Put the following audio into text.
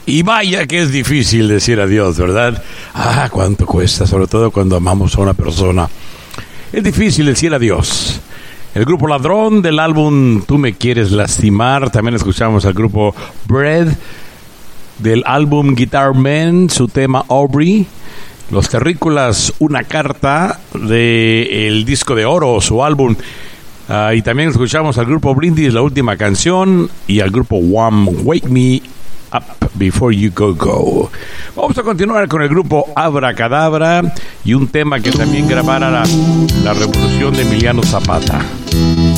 Y vaya que es difícil decir adiós, ¿verdad? Cuánto cuesta, sobre todo cuando amamos a una persona. Es difícil decir adiós. El grupo Ladrón del álbum Tú me quieres lastimar. También escuchamos al grupo Bread del álbum Guitar Man, su tema Aubrey. Los Terrícolas, Una carta del disco de oro, su álbum. Y también escuchamos al grupo Brindis, La última canción, y al grupo Wham, Wake Me Up Before You Go Go. Vamos a continuar con el grupo Abracadabra y un tema que también grabara la revolución de Emiliano Zapata.